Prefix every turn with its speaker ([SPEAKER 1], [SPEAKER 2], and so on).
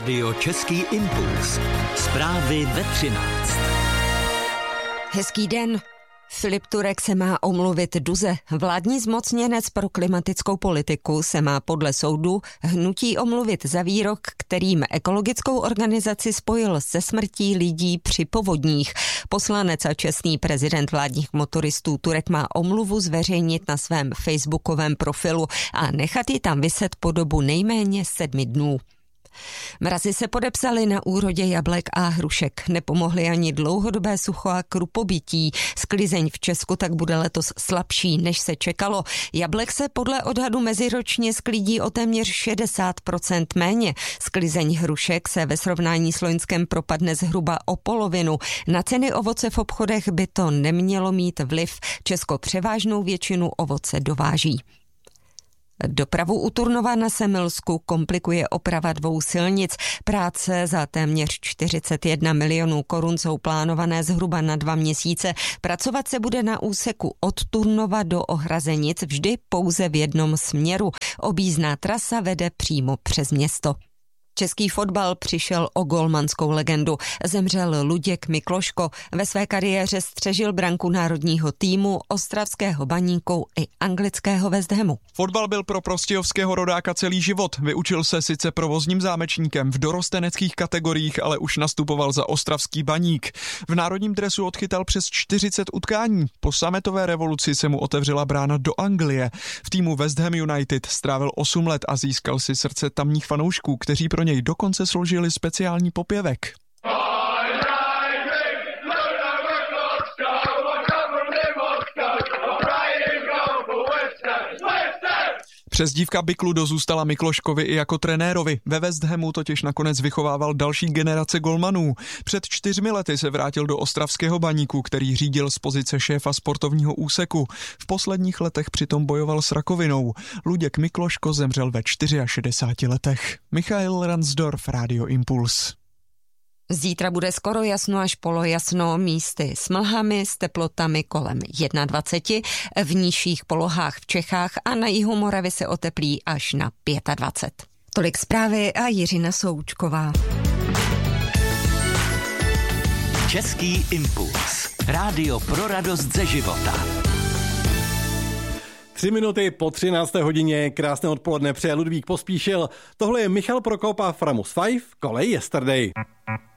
[SPEAKER 1] Radio Český impuls. Zprávy ve 13.
[SPEAKER 2] Hezký den. Filip Turek se má omluvit Duze. Vládní zmocněnec pro klimatickou politiku se má podle soudu hnutí omluvit za výrok, kterým ekologickou organizaci spojil se smrtí lidí při povodních. Poslanec a čestný prezident vládních motoristů Turek má omluvu zveřejnit na svém facebookovém profilu a nechat ji tam viset po dobu nejméně 7 dnů. Mrazy se podepsaly na úrodě jablek a hrušek. Nepomohly ani dlouhodobé sucho a krupobytí. Sklizeň v Česku tak bude letos slabší, než se čekalo. Jablek se podle odhadu meziročně sklidí o téměř 60% méně. Sklizeň hrušek se ve srovnání s loňskem propadne zhruba o polovinu. Na ceny ovoce v obchodech by to nemělo mít vliv. Česko převážnou většinu ovoce dováží. Dopravu u Turnova na Semilsku komplikuje oprava 2 silnic. Práce za téměř 41 milionů korun jsou plánované zhruba na 2 měsíce. Pracovat se bude na úseku od Turnova do Ohrazenic vždy pouze v jednom směru. Objízdná trasa vede přímo přes město. Český fotbal přišel o golmanskou legendu. Zemřel Luděk Mikloško. Ve své kariéře střežil branku národního týmu, ostravského Baníku i anglického West Hamu.
[SPEAKER 3] Fotbal byl pro prostějovského rodáka celý život. Vyučil se sice provozním zámečníkem v dorosteneckých kategoriích, ale už nastupoval za ostravský Baník. V národním dresu odchytal přes 40 utkání. Po sametové revoluci se mu otevřela brána do Anglie. V týmu West Ham United strávil 8 let a získal si srdce tamních fanoušků, kteří pro něj dokonce složili speciální popěvek. Přezdívka Bikludo zůstala Mikloškovi i jako trenérovi. Ve West Hamu totiž nakonec vychovával další generace golmanů. Před 4 lety se vrátil do ostravského Baníku, který řídil z pozice šéfa sportovního úseku. V posledních letech přitom bojoval s rakovinou. Luděk Mikloško zemřel ve 64 letech. Michail Ransdorf, Radio Impuls.
[SPEAKER 2] Zítra bude skoro jasno až polojasno, místy s mlhami, s teplotami kolem 21, v nižších polohách v Čechách a na jihu Moravy se oteplí až na 25. Tolik zprávy a Jiřina Součková.
[SPEAKER 1] Český impuls. Rádio pro radost ze života.
[SPEAKER 4] 3 minuty po 13. hodině, krásné odpoledne přeje Ludvík Pospíšil. Tohle je Michal Prokop a Framus 5, Kolej Yesterday.